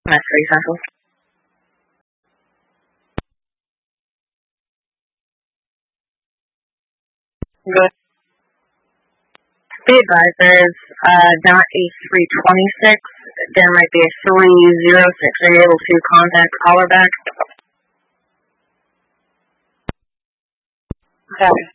Mystery Central. Good. Be advised, there's not a 326. There might be a 306. Are you able to contact the caller back? Okay.